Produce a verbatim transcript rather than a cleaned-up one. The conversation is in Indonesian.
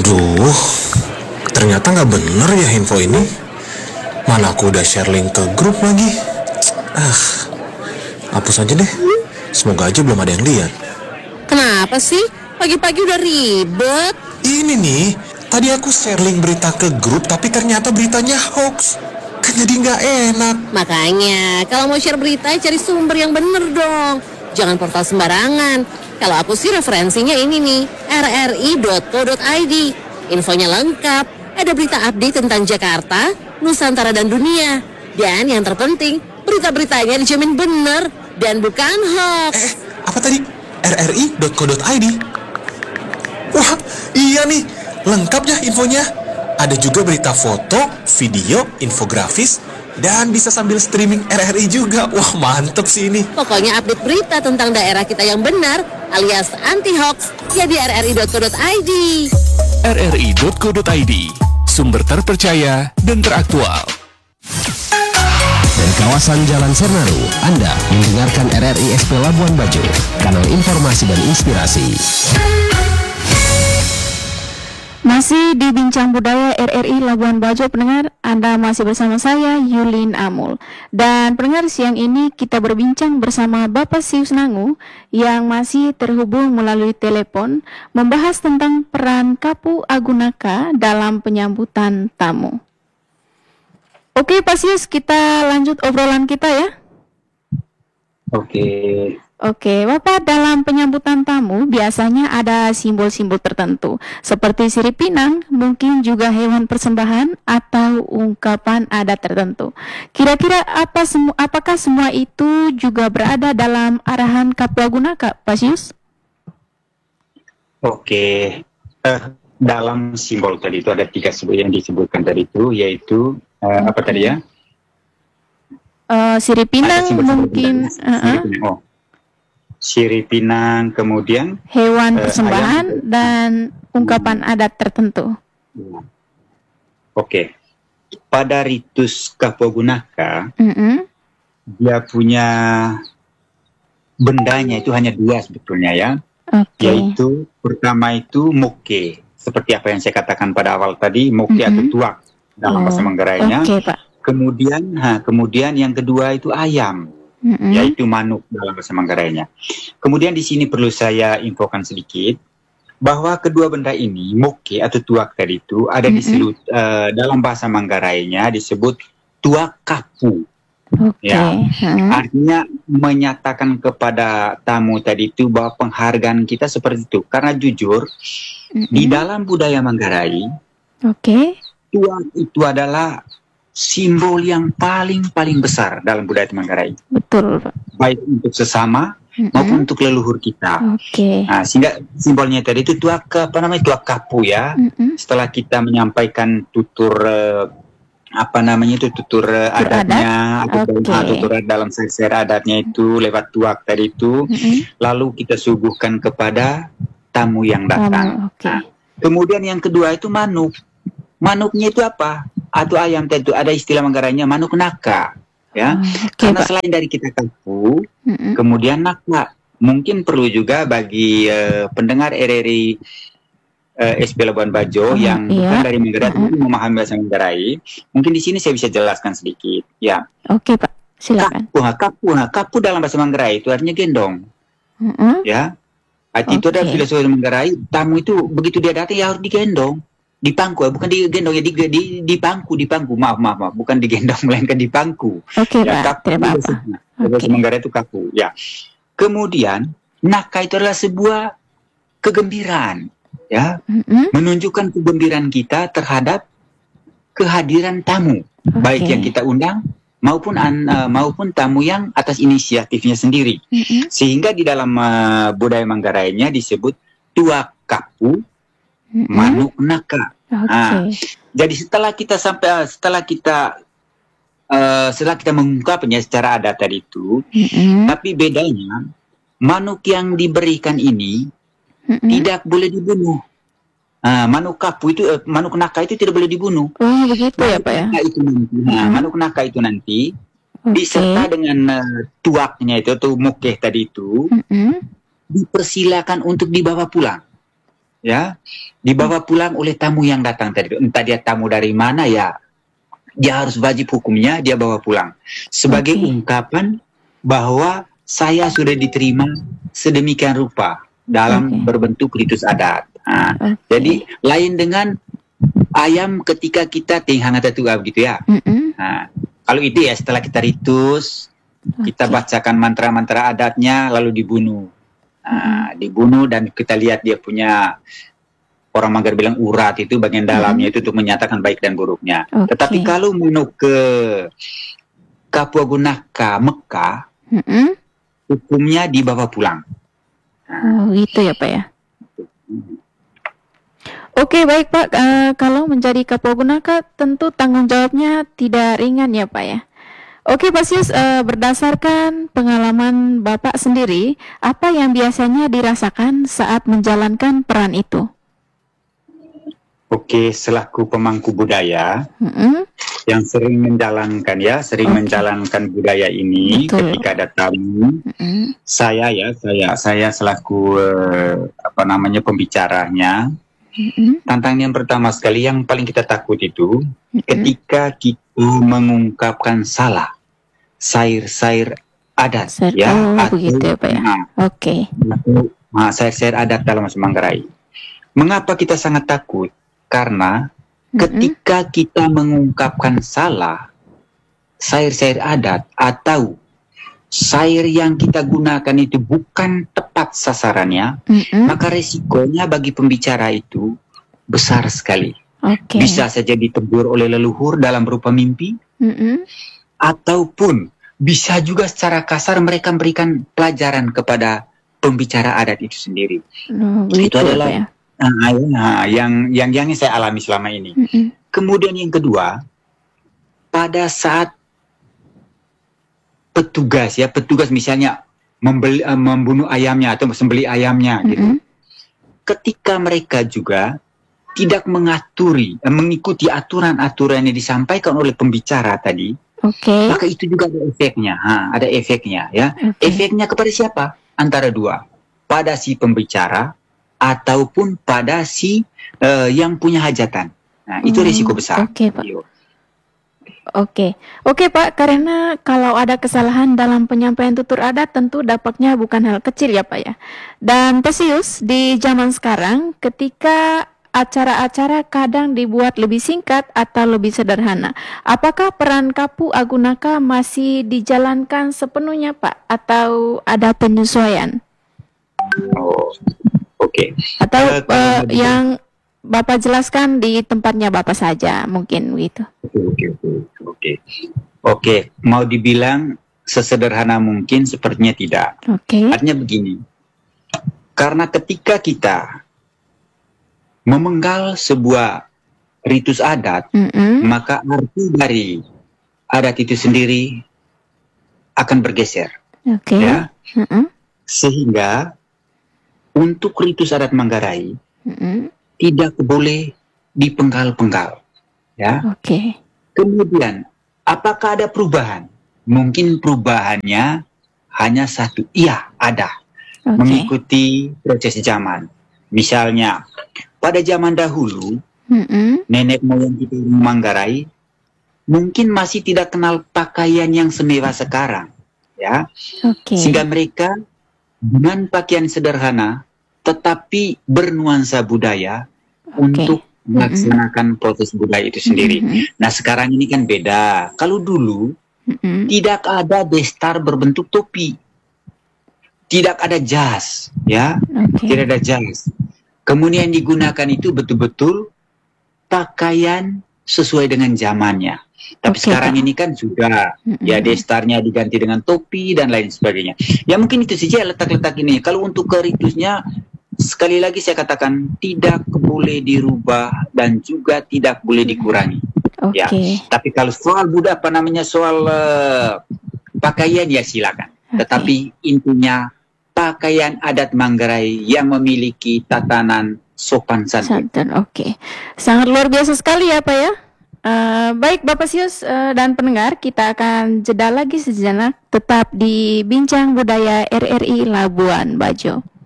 Aduh, ternyata nggak bener ya info ini. Mana aku udah share link ke grup lagi. Ah, hapus aja deh. Semoga aja belum ada yang lihat. Kenapa sih? Pagi-pagi udah ribet. Ini nih, tadi aku share link berita ke grup, tapi ternyata beritanya hoax. Kan jadi nggak enak. Makanya, kalau mau share berita, cari sumber yang bener dong. Jangan portal sembarangan. Kalau aku sih referensinya ini nih, r r i dot co dot i d. Infonya lengkap, ada berita update tentang Jakarta, Nusantara dan dunia. Dan yang terpenting, berita-beritanya dijamin bener dan bukan hoax. Eh, apa tadi? r r i dot co dot i d. Wah, iya nih, lengkap ya infonya. Ada juga berita foto, video, infografis, dan bisa sambil streaming R R I juga. Wah, mantep sih ini. Pokoknya update berita tentang daerah kita yang benar, alias anti-hoax, ya di r r i dot co dot i d. r r i dot co dot i d, sumber terpercaya dan teraktual. Dari kawasan Jalan Sernaru, Anda mendengarkan R R I S P Labuan Bajo, kanal informasi dan inspirasi. Masih di Bincang Budaya R R I Labuan Bajo, pendengar, Anda masih bersama saya, Yulin Amul. Dan pendengar, siang ini kita berbincang bersama Bapak Sius Nangu yang masih terhubung melalui telepon, membahas tentang peran Kapu Agunaka dalam penyambutan tamu. Oke Pak Sius, kita lanjut obrolan kita ya. Oke. Oke, Bapak, dalam penyambutan tamu biasanya ada simbol-simbol tertentu seperti sirip pinang, mungkin juga hewan persembahan atau ungkapan adat tertentu. Kira-kira apa semu- apakah semua itu juga berada dalam arahan Kapu Agunaka, Pak Sius? Oke, uh, dalam simbol tadi itu ada tiga simbol yang disebutkan tadi itu, yaitu uh, apa tadi ya? Uh, sirip pinang mungkin. Uh-uh. Oh. Sirip pinang, kemudian hewan uh, persembahan ayam, dan ungkapan hmm. adat tertentu. Oke, okay. Pada ritus Kapu Agunaka, mm-hmm. dia punya bendanya itu hanya dua sebetulnya ya, okay. Yaitu pertama itu moke, seperti apa yang saya katakan pada awal tadi, moke mm-hmm. atau tuak dalam oh. bahasa Manggarainya. Okay, Pak. Kemudian, ha, kemudian yang kedua itu ayam. Mm-hmm. Yaitu manuk dalam bahasa Manggarainya. Kemudian di sini perlu saya infokan sedikit bahwa kedua benda ini, moke atau tuak tadi itu ada mm-hmm. disebut uh, dalam bahasa Manggarainya disebut tuak kapu. Okay. Ya, mm-hmm. artinya menyatakan kepada tamu tadi itu bahwa penghargaan kita seperti itu. Karena jujur mm-hmm. di dalam budaya Manggarai, okay. tuak itu adalah simbol yang paling-paling besar dalam budaya Manggarai. Betul, Pak. Baik untuk sesama mm-hmm. maupun untuk leluhur kita. Oke. Okay. Nah, sehingga simbolnya tadi itu tuak apa namanya tuak kapu ya. Mm-hmm. Setelah kita menyampaikan tutur uh, apa namanya itu tutur uh, adatnya atau okay. tutur dalam syair adatnya itu lewat tuak tadi itu, mm-hmm. lalu kita suguhkan kepada tamu yang datang. Um, okay. Nah, kemudian yang kedua itu manuk. Manuknya itu apa? Atau ayam tentu ada istilah Manggarainya manuk naka, ya. Oh, okay, karena Pak. selain dari kita kapu, mm-hmm. kemudian naka. Mungkin perlu juga bagi uh, pendengar R R I uh, S P Labuan Bajo oh, yang iya. bukan dari Manggarai mm-hmm. tapi memahami bahasa Manggarai, mungkin di sini saya bisa jelaskan sedikit, ya. Oke, okay, Pak. Silakan. Kapu, nah, kapu, nah, kapu dalam bahasa Manggarai itu artinya gendong, mm-hmm. ya. Arti okay. itu ada filosofi Manggarai, tamu itu begitu dia datang ya harus digendong. Di pangku, bukan digendong ya, di, di, di pangku, di pangku, maaf, maaf, maaf, bukan digendong, melainkan di pangku. Oke, okay, ya, Pak, tidak apa-apa. Bahasa Manggarai itu kaku, ya. Kemudian, naka itu adalah sebuah kegembiraan, ya, mm-hmm. menunjukkan kegembiraan kita terhadap kehadiran tamu, okay. baik yang kita undang maupun an, uh, maupun tamu yang atas inisiatifnya sendiri. Mm-hmm. Sehingga di dalam uh, budaya Manggarainya disebut tuak kapu, mm-hmm. manuk naka. Okay. Nah, jadi setelah kita sampai setelah kita uh, setelah kita mengungkapnya secara adat tadi itu, mm-hmm. tapi bedanya manuk yang diberikan ini mm-hmm. tidak boleh dibunuh. Nah, manuk kapu itu, uh, manuk naka itu tidak boleh dibunuh. Oh begitu ya Pak ya. Itu nanti, nah, mm-hmm. manuk naka itu nanti okay. diserta dengan uh, tuaknya itu atau mokeh tadi itu, mm-hmm. dipersilakan untuk dibawa pulang. ya, dibawa pulang oleh tamu yang datang tadi. Entah dia tamu dari mana ya, dia harus wajib hukumnya dia bawa pulang sebagai Oke. ungkapan bahwa saya sudah diterima sedemikian rupa dalam Oke. berbentuk ritus adat. Nah, Oke. jadi lain dengan ayam ketika kita tinghang atau tua begitu ya. Mm-mm. Nah, kalau itu ya setelah kita ritus, kita Oke. bacakan mantra-mantra adatnya lalu dibunuh. Nah, dibunuh dan kita lihat dia punya, orang Manggar bilang urat itu bagian dalamnya itu untuk menyatakan baik dan buruknya. Oke. Tetapi kalau menuju ke Kapua Gunaka Mekah, Mm-mm. hukumnya dibawa pulang. Oh, gitu ya Pak ya. Oke, baik Pak. Eh, kalau menjadi Kapua Gunaka tentu tanggung jawabnya tidak ringan ya Pak ya. Oke Pak Sius, eh, berdasarkan pengalaman Bapak sendiri, apa yang biasanya dirasakan saat menjalankan peran itu? Oke, selaku pemangku budaya Mm-mm. yang sering menjalankan ya, sering Oke. menjalankan budaya ini Betul. ketika ada tamu, Mm-mm. saya ya, saya saya selaku eh, apa namanya pembicaranya, Mm-mm. tantangan yang pertama sekali yang paling kita takut itu Mm-mm. ketika kita mengungkapkan salah sair-sair adat Sair- ya, oh, begitu ya, Pak ya. nah, Oke. atau, nah, sair-sair adat dalam bahasa Manggarai. Mengapa kita sangat takut? Karena Mm-mm. ketika kita mengungkapkan salah sair-sair adat atau sair yang kita gunakan itu bukan tepat sasarannya, Mm-mm. maka resikonya bagi pembicara itu besar sekali. Oke. Bisa saja ditegur oleh leluhur dalam berupa mimpi, Mm-mm. ataupun bisa juga secara kasar mereka memberikan pelajaran kepada pembicara adat itu sendiri. Oh, begitu Itu ya, adalah Pak ya. Nah, nah, yang yang yang saya alami selama ini. Mm-mm. Kemudian yang kedua, pada saat petugas ya, petugas misalnya membeli, eh, membunuh ayamnya atau sembelih ayamnya gitu. Mm-mm. Ketika mereka juga tidak mengaturi, eh, mengikuti aturan-aturan yang disampaikan oleh pembicara tadi, Oke. maka itu juga ada efeknya. Ha, ada efeknya ya. Oke. Efeknya kepada siapa? Antara dua, pada si pembicara ataupun pada si eh, yang punya hajatan. Nah, itu Hmm, risiko besar. oke, Pak. Yo. Oke, oke Pak, karena kalau ada kesalahan dalam penyampaian tutur adat tentu dampaknya bukan hal kecil ya Pak ya. Dan Pesius, di zaman sekarang ketika acara-acara kadang dibuat lebih singkat atau lebih sederhana, apakah peran Kapu Agunaka masih dijalankan sepenuhnya Pak? Atau ada penyesuaian? Oh, oke. Atau Eh, kalau eh, mau yang Bapak jelaskan di tempatnya Bapak saja mungkin gitu. Oke, oke, oke, oke. Oke, mau dibilang sesederhana mungkin, sepertinya tidak. Oke. Artinya begini, karena ketika kita memenggal sebuah ritus adat, Mm-mm. maka arti dari adat itu sendiri akan bergeser, Oke. ya. Mm-mm. Sehingga untuk ritus adat Manggarai Mm-mm. tidak boleh dipenggal-penggal, ya. Oke. Kemudian, apakah ada perubahan? Mungkin perubahannya hanya satu. Iya, ada. Oke. Mengikuti proses zaman. Misalnya, pada zaman dahulu, Mm-mm. nenek moyang kita di Manggarai mungkin masih tidak kenal pakaian yang semewah sekarang, ya. Oke. Sehingga mereka dengan pakaian sederhana, tetapi bernuansa budaya untuk melaksanakan proses budaya itu sendiri. Mm-mm. Nah, sekarang ini kan beda. Kalau dulu Mm-mm. tidak ada destar berbentuk topi, tidak ada jas, ya, Oke. tidak ada jas. Kemudian digunakan itu betul-betul pakaian sesuai dengan zamannya. Tapi Oke, sekarang Pak. ini kan sudah, Mm-mm. ya destarnya diganti dengan topi dan lain sebagainya. Ya mungkin itu saja letak-letak ini. Kalau untuk ke ritusnya, sekali lagi saya katakan tidak boleh dirubah dan juga tidak boleh dikurangi. Oke. Ya. Tapi kalau soal budaya apa namanya soal eh, pakaian ya silakan. Oke. Tetapi intinya pakaian adat Manggarai yang memiliki tatanan sopan santun. Santun. Oke. Sangat luar biasa sekali ya Pak ya. Eh, baik Bapak Sius eh, dan pendengar, kita akan jeda lagi sejenak tetap di Bincang Budaya R R I Labuan Bajo.